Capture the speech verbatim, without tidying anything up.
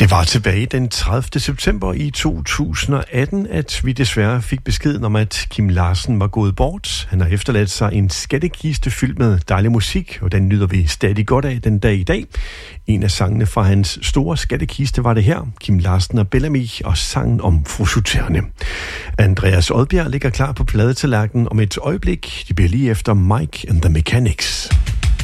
Det var tilbage den tredivte september i to tusind og atten, at vi desværre fik beskeden om, at Kim Larsen var gået bort. Han har efterladt sig en skattekiste fyldt med dejlig musik, og den nyder vi stadig godt af den dag i dag. En af sangene fra hans store skattekiste var det her, Kim Larsen og Bellamy og sangen om Frusuterne. Andreas Odbjerg ligger klar på pladetallerkenen om et øjeblik. De bliver lige efter Mike and the Mechanics.